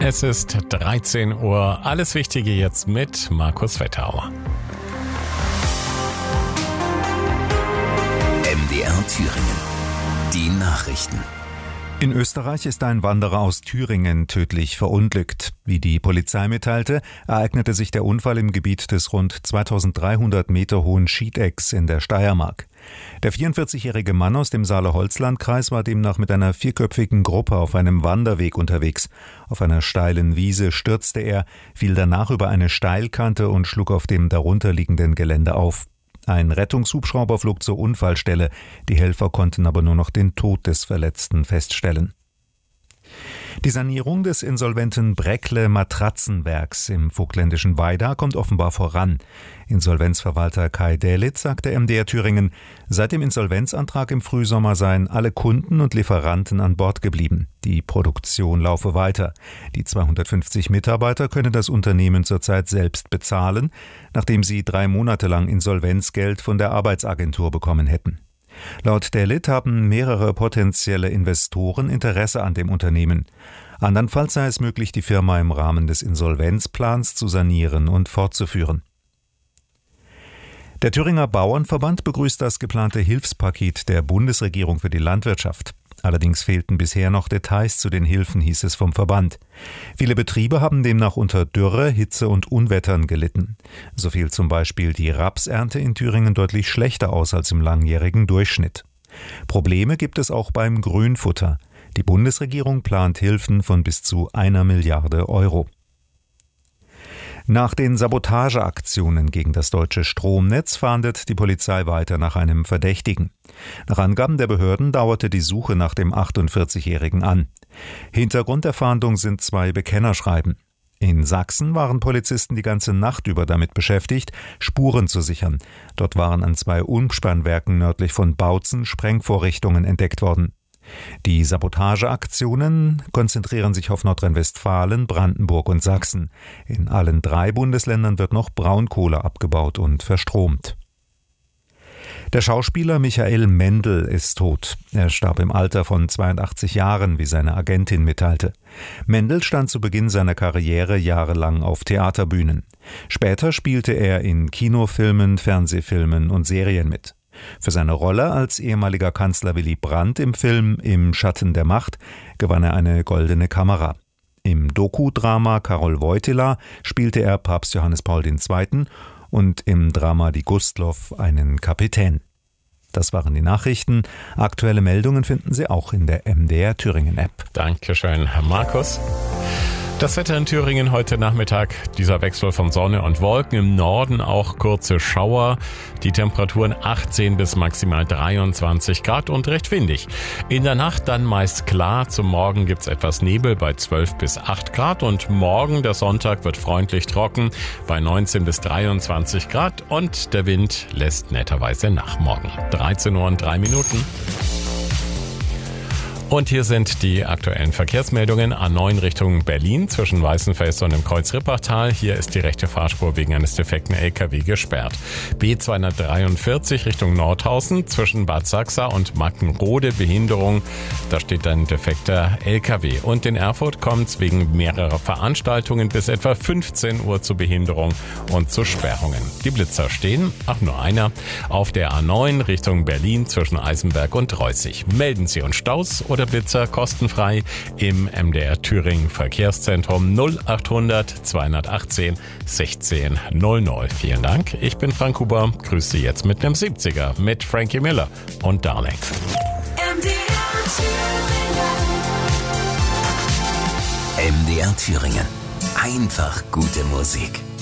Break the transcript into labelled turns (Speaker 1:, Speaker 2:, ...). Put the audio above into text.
Speaker 1: Es ist 13 Uhr. Alles Wichtige jetzt mit Markus Wettauer.
Speaker 2: MDR Thüringen. Die Nachrichten.
Speaker 3: In Österreich ist ein Wanderer aus Thüringen tödlich verunglückt. Wie die Polizei mitteilte, ereignete sich der Unfall im Gebiet des rund 2300 Meter hohen Schiedecks in der Steiermark. Der 44-jährige Mann aus dem Saale-Holzland-Kreis war demnach mit einer vierköpfigen Gruppe auf einem Wanderweg unterwegs. Auf einer steilen Wiese stürzte er, fiel danach über eine Steilkante und schlug auf dem darunterliegenden Gelände auf. Ein Rettungshubschrauber flog zur Unfallstelle. Die Helfer konnten aber nur noch den Tod des Verletzten feststellen. Die Sanierung des insolventen Bräckle Matratzenwerks im vogtländischen Weida kommt offenbar voran. Insolvenzverwalter Kai Dählitz sagte MDR Thüringen, seit dem Insolvenzantrag im Frühsommer seien alle Kunden und Lieferanten an Bord geblieben. Die Produktion laufe weiter. Die 250 Mitarbeiter könne das Unternehmen zurzeit selbst bezahlen, nachdem sie 3 Monate lang Insolvenzgeld von der Arbeitsagentur bekommen hätten. Laut Dählitz haben mehrere potenzielle Investoren Interesse an dem Unternehmen. Andernfalls sei es möglich, die Firma im Rahmen des Insolvenzplans zu sanieren und fortzuführen. Der Thüringer Bauernverband begrüßt das geplante Hilfspaket der Bundesregierung für die Landwirtschaft. Allerdings fehlten bisher noch Details zu den Hilfen, hieß es vom Verband. Viele Betriebe haben demnach unter Dürre, Hitze und Unwettern gelitten. So fiel zum Beispiel die Rapsernte in Thüringen deutlich schlechter aus als im langjährigen Durchschnitt. Probleme gibt es auch beim Grünfutter. Die Bundesregierung plant Hilfen von bis zu 1 Milliarde Euro. Nach den Sabotageaktionen gegen das deutsche Stromnetz fahndet die Polizei weiter nach einem Verdächtigen. Nach Angaben der Behörden dauerte die Suche nach dem 48-Jährigen an. Hintergrund der Fahndung sind 2 Bekennerschreiben. In Sachsen waren Polizisten die ganze Nacht über damit beschäftigt, Spuren zu sichern. Dort waren an 2 Umspannwerken nördlich von Bautzen Sprengvorrichtungen entdeckt worden. Die Sabotageaktionen konzentrieren sich auf Nordrhein-Westfalen, Brandenburg und Sachsen. In allen 3 Bundesländern wird noch Braunkohle abgebaut und verstromt. Der Schauspieler Michael Mendl ist tot. Er starb im Alter von 82 Jahren, wie seine Agentin mitteilte. Mendl stand zu Beginn seiner Karriere jahrelang auf Theaterbühnen. Später spielte er in Kinofilmen, Fernsehfilmen und Serien mit. Für seine Rolle als ehemaliger Kanzler Willy Brandt im Film Im Schatten der Macht gewann er eine Goldene Kamera. Im Doku-Drama Karol Wojtyla spielte er Papst Johannes Paul II. Und im Drama Die Gustloff einen Kapitän. Das waren die Nachrichten. Aktuelle Meldungen finden Sie auch in der MDR Thüringen App.
Speaker 1: Dankeschön, Herr Markus. Das Wetter in Thüringen heute Nachmittag, dieser Wechsel von Sonne und Wolken, im Norden auch kurze Schauer, die Temperaturen 18 bis maximal 23 Grad und recht windig. In der Nacht dann meist klar, zum Morgen gibt's etwas Nebel bei 12 bis 8 Grad und morgen, der Sonntag, wird freundlich trocken bei 19 bis 23 Grad und der Wind lässt netterweise nach morgen. 13 Uhr und 3 Minuten. Und hier sind die aktuellen Verkehrsmeldungen. A9 Richtung Berlin zwischen Weißenfels und dem Kreuz-Rippachtal. Hier ist die rechte Fahrspur wegen eines defekten LKW gesperrt. B243 Richtung Nordhausen zwischen Bad Sachsa und Mackenrode Behinderung. Da steht ein defekter LKW. Und in Erfurt kommt es wegen mehrerer Veranstaltungen bis etwa 15 Uhr zu Behinderung und zu Sperrungen. Die Blitzer stehen, ach nur einer, auf der A9 Richtung Berlin zwischen Eisenberg und Reußig. Melden Sie uns Staus oder Blitzer kostenfrei im MDR Thüringen Verkehrszentrum 0800 218 16 00. Vielen Dank, ich bin Frank Huber, grüße Sie jetzt mit einem 70er mit Frankie Miller und Darling.
Speaker 2: MDR Thüringen. Einfach gute Musik.